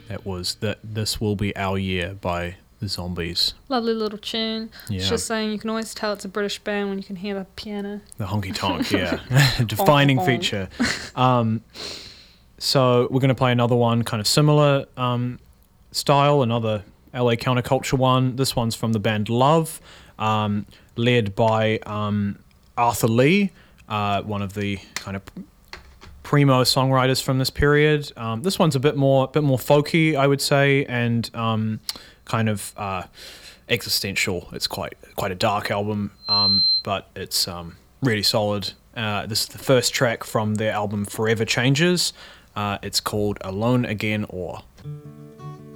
That was This Will Be Our Year by the Zombies. Lovely little tune. Yeah. It's just saying you can always tell it's a British band when you can hear the piano. The honky tonk, yeah. Defining Bonk, bonk. feature. So we're going to play another one, kind of similar style, another LA counterculture one. This one's from the band Love, led by Arthur Lee, one of the kind of primo songwriters from this period. This one's a bit more folky, I would say, and kind of existential. It's quite a dark album, but it's really solid. This is the first track from their album Forever Changes. It's called Alone Again Or.